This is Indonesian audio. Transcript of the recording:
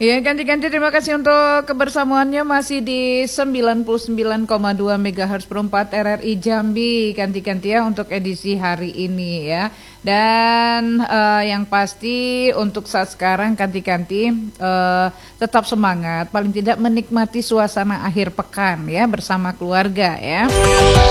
Ya, ganti-ganti terima kasih untuk kebersamaannya masih di 99,2 MHz per 4 RRI Jambi. Ganti-ganti ya untuk edisi hari ini ya. Dan yang pasti untuk saat sekarang ganti-ganti tetap semangat, paling tidak menikmati suasana akhir pekan ya bersama keluarga ya.